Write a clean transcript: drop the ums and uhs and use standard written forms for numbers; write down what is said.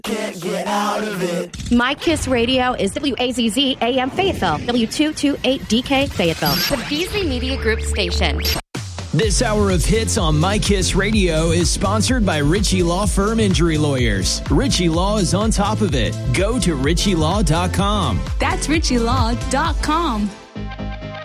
Can't get out of it. My Kiss Radio is WAZZ AM Fayetteville, W228DK Fayetteville, the Beasley Media Group station. This hour of hits on My Kiss Radio is sponsored by Ritchie Law Firm Injury Lawyers. Ritchie Law is on top of it. Go to ritchielaw.com. That's ritchielaw.com.